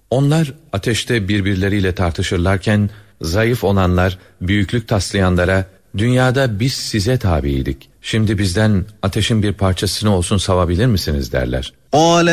Onlar ateşte birbirleriyle tartışırlarken, zayıf olanlar büyüklük taslayanlara, dünyada biz size tabiydik, şimdi bizden ateşin bir parçasını olsun savabilir misiniz derler.